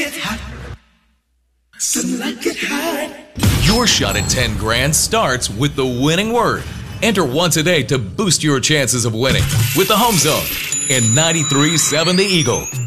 Your shot at 10 grand starts with the winning word. Enter once a day to boost your chances of winning with the Home Zone and 93.7 The Eagle.